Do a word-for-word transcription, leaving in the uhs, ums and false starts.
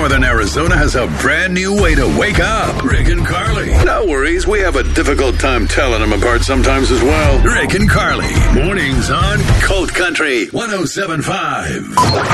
Northern Arizona has a brand new way to wake up. Rick and Carly. No worries, we have a difficult time telling them apart sometimes as well. Rick and Carly. Mornings on Colt Country one oh seven point five.